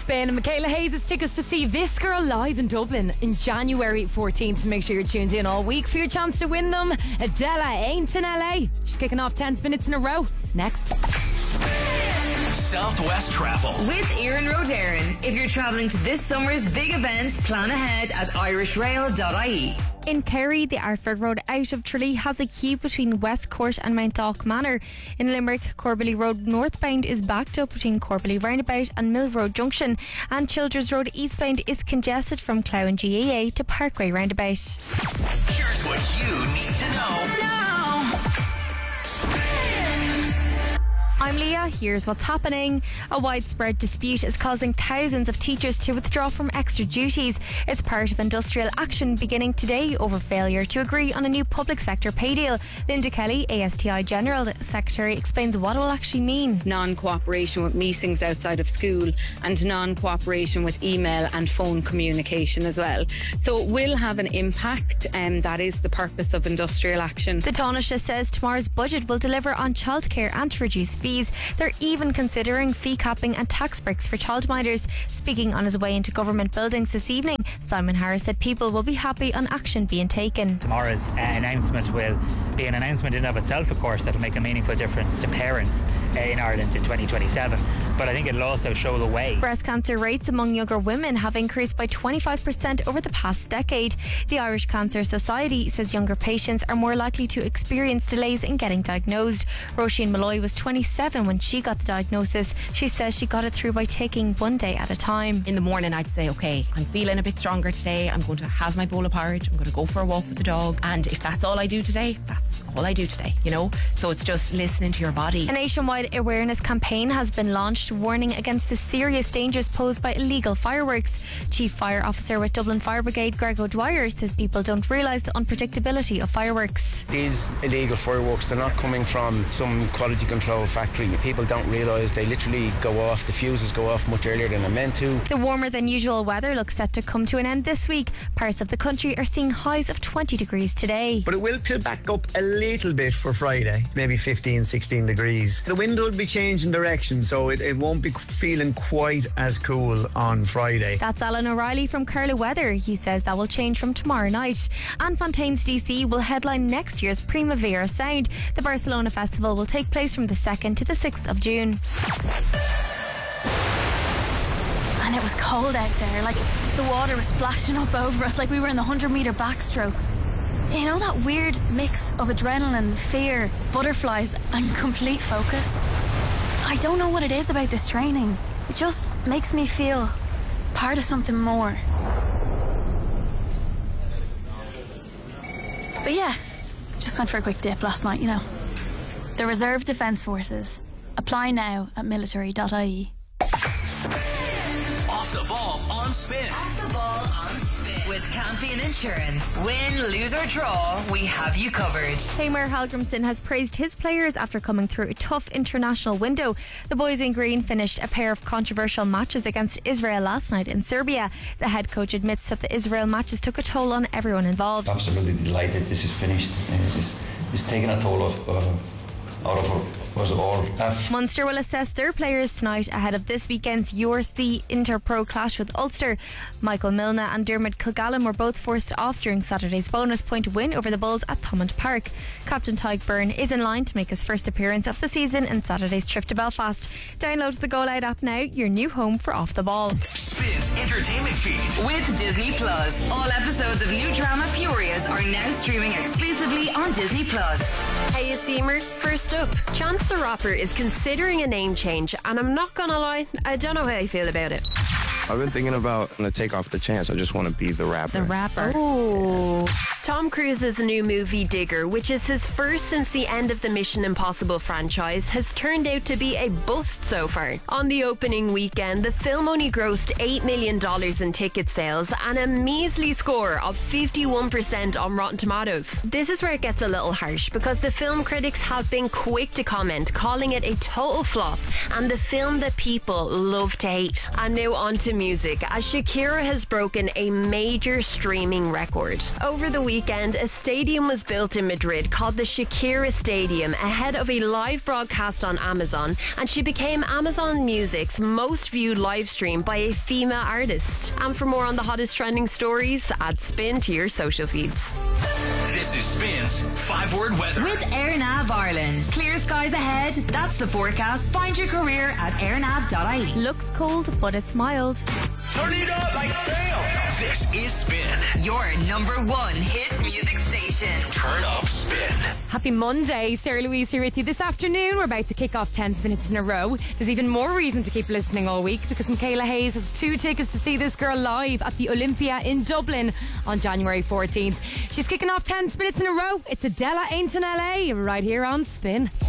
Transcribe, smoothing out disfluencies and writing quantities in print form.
Spin. Michaela Hayes has tickets to see this girl live in Dublin in January 14th. So make sure you're tuned in all week for your chance to win them. Adela ain't in LA. She's kicking off 10 minutes in a row. Next. Southwest Travel with Ian Rodarin. If you're travelling to this summer's big events, plan ahead at irishrail.ie. In Kerry, the Artford Road out of Tralee has a queue between West Court and Mount Thawk Manor. In Limerick, Corbally Road northbound is backed up between Corbally Roundabout and Mill Road Junction, and Childers Road eastbound is congested from Clough and GAA to Parkway Roundabout. Here's what you need to know now. I'm Leah, here's what's happening. A widespread dispute is causing thousands of teachers to withdraw from extra duties. It's part of industrial action beginning today over failure to agree on a new public sector pay deal. Linda Kelly, ASTI General Secretary, explains what it will actually mean. Non-cooperation with meetings outside of school and non-cooperation with email and phone communication as well. So it will have an impact, and that is the purpose of industrial action. The Taoiseach says tomorrow's budget will deliver on childcare and to reduce fees. They're even considering fee capping and tax breaks for childminders. Speaking on his way into government buildings this evening, Simon Harris said people will be happy on action being taken. Tomorrow's announcement will be an announcement in and of itself, of course, that will make a meaningful difference to parents in Ireland in 2027. But I think it'll also show the way. Breast cancer rates among younger women have increased by 25% over the past decade. The Irish Cancer Society says younger patients are more likely to experience delays in getting diagnosed. Roisin Malloy was 27 when she got the diagnosis. She says she got it through by taking one day at a time. In the morning I'd say, okay, I'm feeling a bit stronger today, I'm going to have my bowl of porridge, I'm going to go for a walk with the dog, and if that's all I do today, that's all I do today, you know. So it's just listening to your body. A nationwide awareness campaign has been launched warning against the serious dangers posed by illegal fireworks. Chief Fire Officer with Dublin Fire Brigade Greg O'Dwyer says people don't realise the unpredictability of fireworks. These illegal fireworks, they're not coming from some quality control factory. People don't realise they literally go off, the fuses go off much earlier than they're meant to. The warmer than usual weather looks set to come to an end this week. Parts of the country are seeing highs of 20 degrees today. But it will peel back up a little bit for Friday, maybe 15, 16 degrees. The wind will be changing direction, so it won't be feeling quite as cool on Friday. That's Alan O'Reilly from Carla Weather. He says that will change from tomorrow night. And Fontaines DC will headline next year's Primavera Sound. The Barcelona Festival will take place from the 2nd to the 6th of June. And it was cold out there, like the water was splashing up over us like we were in the 100-metre backstroke. You know, that weird mix of adrenaline, fear, butterflies and complete focus? I don't know what it is about this training. It just makes me feel part of something more. But yeah, just went for a quick dip last night, you know. The Reserve Defence Forces. Apply now at military.ie. Off the ball on Spin. Off the ball on Spin. With Campion Insurance. Win, lose or draw, we have you covered. Tamar Hallgrimsson has praised his players after coming through a tough international window. The boys in green finished a pair of controversial matches against Israel last night in Serbia. The head coach admits that the Israel matches took a toll on everyone involved. Absolutely delighted this is finished. It's taken a toll out of us all. Munster will assess their players tonight ahead of this weekend's URC Inter-Pro clash with Ulster. Michael Milne and Dermot Kilgallen were both forced off during Saturday's bonus point win over the Bulls at Thomond Park. Captain Tyke Byrne is in line to make his first appearance of the season in Saturday's trip to Belfast. Download the Go Loud app now, your new home for Off the Ball. Spin's entertainment feed with Disney Plus. All episodes of new drama Furious are now streaming exclusively on Disney Plus. Hey, it's Emer. First up, Chance the Rapper is considering a name change, and I'm not gonna lie, I don't know how I feel about it. I've been thinking about, to take off the chance, I just want to be the rapper. The rapper. Ooh. Tom Cruise's new movie Digger, which is his first since the end of the Mission Impossible franchise, has turned out to be a bust so far. On the opening weekend, the film only grossed $8 million in ticket sales and a measly score of 51% on Rotten Tomatoes. This is where it gets a little harsh, because the film critics have been quick to comment, calling it a total flop and the film that people love to hate. And now on to music, as Shakira has broken a major streaming record. Over the weekend, weekend, a stadium was built in Madrid called the Shakira Stadium ahead of a live broadcast on Amazon, and she became Amazon Music's most viewed live stream by a female artist. And for more on the hottest trending stories, add Spin to your social feeds. This is Spin's 5-word weather. With AirNav Ireland. Clear skies ahead. That's the forecast. Find your career at airnav.ie. Looks cold, but it's mild. Turn it up like damn. This is Spin. Your number one hit music station. Turn up Spin. Happy Monday. Sarah Louise here with you this afternoon. We're about to kick off 10 minutes in a row. There's even more reason to keep listening all week because Michaela Hayes has 2 tickets to see this girl live at the Olympia in Dublin on January 14th. She's kicking off 10 minutes in a row. It's Adela Ain't in LA right here on Spin.